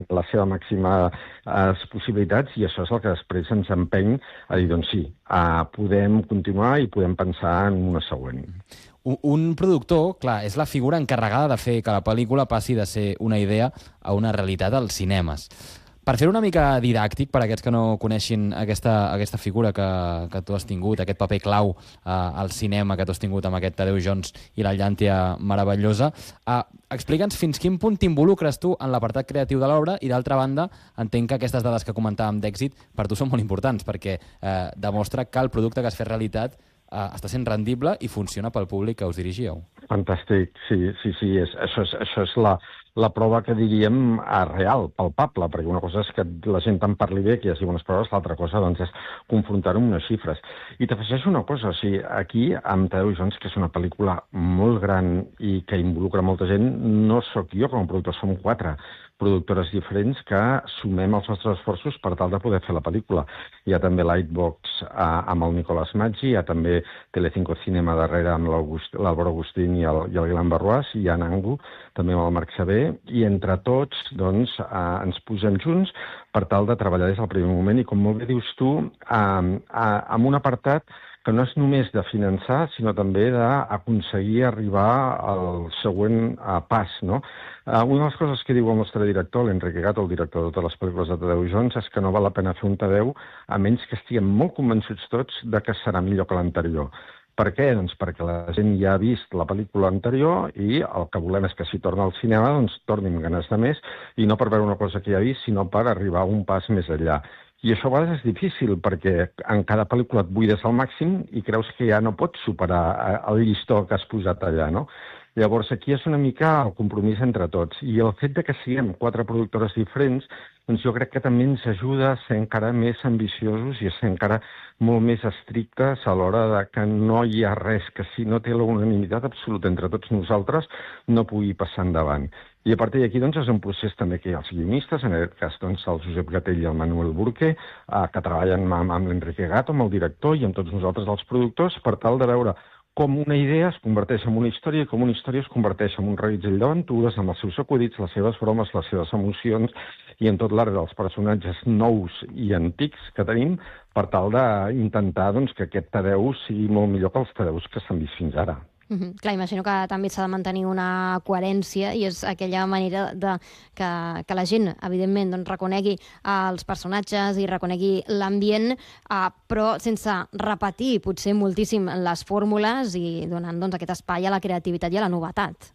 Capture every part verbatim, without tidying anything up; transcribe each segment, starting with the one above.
la seva màxima eh, possibilitats, i això és el que després ens empeny a dir, doncs sí, eh, podem continuar i podem pensar en una següent. Un, un productor, clar, és la figura encarregada de fer que la pel·lícula passi de ser una idea a una realitat als cinemes. Per fer una mica didàctic, per a aquests que no coneixin aquesta, aquesta figura que, que tu has tingut, aquest paper clau eh, al cinema que tu has tingut amb aquest Tadeu Jones i la Llàntia meravellosa, eh, explica'ns fins quin punt t'involucres tu en l'apartat creatiu de l'obra i, d'altra banda, entenc que aquestes dades que comentàvem d'èxit per tu són molt importants perquè eh, demostra que el producte que has fet realitat eh, està sent rendible i funciona pel públic que us dirigíeu. Fantàstic, sí, sí, sí, és, això és, això és la, la prova que diríem eh, real, palpable, perquè una cosa és que la gent en parli bé, que hi hagi bones proves, l'altra cosa doncs, és confrontar-ho amb unes xifres. I t'afegeixo una cosa, o sigui, aquí amb Tadeu Jones, que és una pel·lícula molt gran i que involucra molta gent, no sóc jo com a productor, som quatre productores diferents que sumem els nostres esforços per tal de poder fer la pel·lícula. Hi ha també Lightbox eh, amb el Nicolás Maggi, hi ha també Telecinco Cinema darrere amb l'Álvaro Agustín i el, i el Guilan Barruàs, hi ha Nangu, també amb el Marc Saber, i entre tots doncs, eh, ens posem junts per tal de treballar des del primer moment i, com molt bé dius tu, eh, eh, amb un apartat que no és només de finançar, sinó també d'aconseguir arribar al següent uh, pas, no? Uh, una de les coses que diu el nostre director, l'Enrique Gato, el director de totes les pel·lícules de Tadeu Jones, és que no val la pena fer un Tadeu a menys que estiguem molt convençuts tots de que serà millor que l'anterior. Per què? Doncs perquè la gent ja ha vist la pel·lícula anterior i el que volem és que si torna al cinema doncs torni amb ganes de més, i no per veure una cosa que ja ha vist, sinó per arribar a un pas més enllà. I això a vegades és difícil, perquè en cada pel·lícula et buides al màxim i creus que ja no pots superar el llistó que has posat allà, no? Llavors, aquí és una mica el compromís entre tots. I el fet de que siguem quatre productores diferents, doncs jo crec que també ens ajuda a ser encara més ambiciosos i a ser encara molt més estrictes a l'hora de que no hi ha res que, si no té la unanimitat absoluta entre tots nosaltres, no pugui passar endavant. I a partir d'aquí doncs, és un procés també que hi ha els guionistes, en aquest cas doncs, el Josep Gatell i el Manuel Burque, eh, que treballen amb, amb l'Enrique Gato, amb el director i amb tots nosaltres els productors, per tal de veure com una idea es converteix en una història i com una història es converteix en un reguitzell d'aventures amb els seus acudits, les seves bromes, les seves emocions i en tot l'art dels personatges nous i antics que tenim per tal d'intentar doncs, que aquest Tadeu sigui molt millor que els Tadeus que s'han vist fins ara. Uh-huh. Clar, imagino que també s'ha de mantenir una coherència i és aquella manera de que, que la gent, evidentment, doncs, reconegui els personatges i reconegui l'ambient, uh, però sense repetir potser moltíssim les fórmules i donant doncs, aquest espai a la creativitat i a la novetat.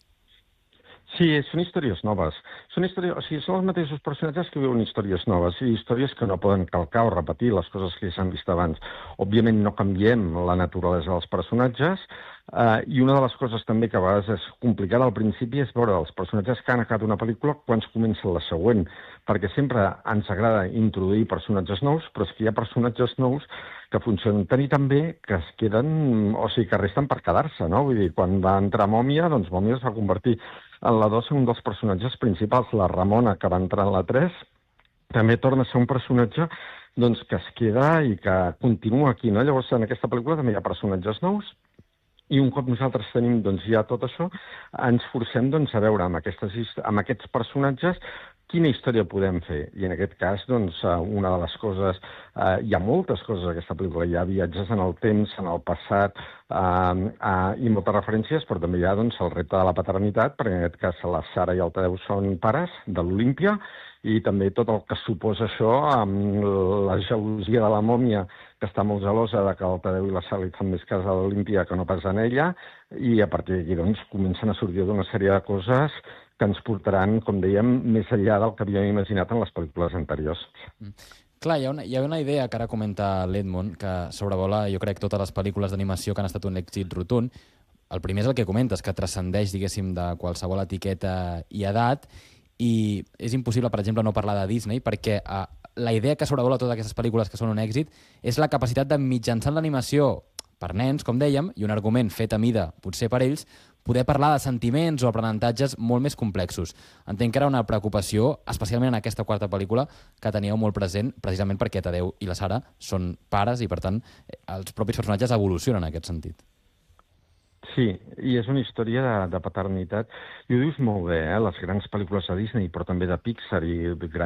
Sí, són històries noves. Són, històries, o sigui, són els mateixos personatges que viuen històries noves i històries que no poden calcar o repetir les coses que ja s'han vist abans. Òbviament no canviem la naturalesa dels personatges, Uh, i una de les coses també que a vegades és complicada al principi és veure els personatges que han acabat una pel·lícula quan comença la següent, perquè sempre ens agrada introduir personatges nous, però és que hi ha personatges nous que funcionen tan i tan bé que es queden, o sigui, que resten per quedar-se, no? Vull dir, quan va entrar Mòmia, doncs Mòmia es va convertir en la dos un dels personatges principals. La Ramona, que va entrar en la tres, també torna a ser un personatge doncs, que es queda i que continua aquí, no? Llavors, en aquesta pel·lícula també hi ha personatges nous. I un cop nosaltres tenim doncs, ja tot això, ens forcem doncs, a veure amb, aquestes, amb aquests personatges quina història podem fer. I en aquest cas, doncs, una de les coses, eh, hi ha moltes coses a aquesta pel·lícula, hi ha viatges en el temps, en el passat, eh, eh, i moltes referències, però també hi ha doncs, el repte de la paternitat, perquè en aquest cas la Sara i el Tadeu són pares de l'Olímpia, i també tot el que suposa això amb la gelosia de la Mòmia, que està molt gelosa de que el Tadeu i la Sara li fan més cas a l'Olímpia que no pas en ella, i a partir d'aquí doncs, comencen a sortir d'una sèrie de coses que ens portaran, com dèiem, més enllà del que havíem imaginat en les pel·lícules anteriors. Mm. Clar, hi ha, una, hi ha una idea que ara comenta l'Edmond, que sobrevola, jo crec, totes les pel·lícules d'animació que han estat un èxit rotund. El primer és el que comentes, que transcendeix, diguéssim, de qualsevol etiqueta i edat, i és impossible, per exemple, no parlar de Disney, perquè eh, la idea que sobrevola totes aquestes pel·lícules que són un èxit és la capacitat de, mitjançant l'animació per nens, com dèiem, i un argument fet a mida, potser per ells, poder parlar de sentiments o aprenentatges molt més complexos. Entenc que era una preocupació, especialment en aquesta quarta pel·lícula, que teníeu molt present, precisament perquè Tadeu i la Sara són pares i, per tant, els propis personatges evolucionen en aquest sentit. Sí, i és una història de, de paternitat. I ho dius molt bé, eh? Les grans pel·lícules de Disney, però també de Pixar i